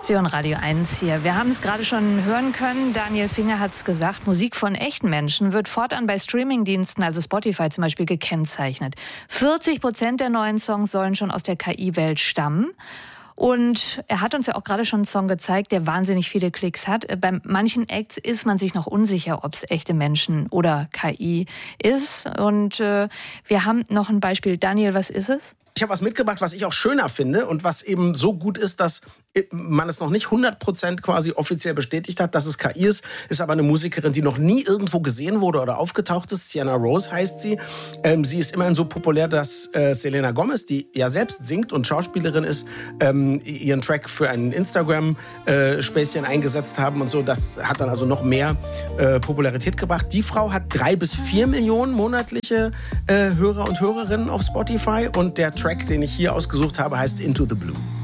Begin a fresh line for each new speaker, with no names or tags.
Sion Radio 1 hier. Wir haben es gerade schon hören können. Daniel Finger hat es gesagt. Musik von echten Menschen wird fortan bei Streamingdiensten, also Spotify zum Beispiel, gekennzeichnet. 40% der neuen Songs sollen schon aus der KI-Welt stammen. Und er hat uns ja auch gerade schon einen Song gezeigt, der wahnsinnig viele Klicks hat. Bei manchen Acts ist man sich noch unsicher, ob es echte Menschen oder KI ist. Und wir haben noch ein Beispiel. Daniel, was ist es?
Ich habe was mitgebracht, was ich auch schöner finde und was eben so gut ist, dass man es noch nicht 100% quasi offiziell bestätigt hat, dass es KI ist aber eine Musikerin, die noch nie irgendwo gesehen wurde oder aufgetaucht ist. Sienna Rose heißt sie. Sie ist immerhin so populär, dass Selena Gomez, die ja selbst singt und Schauspielerin ist, ihren Track für ein Instagram-Späßchen eingesetzt haben und so. Das hat dann also noch mehr Popularität gebracht. Die Frau hat 3 bis 4 Millionen monatliche Hörer und Hörerinnen auf Spotify und der Track, den ich hier ausgesucht habe, heißt Into the Blue.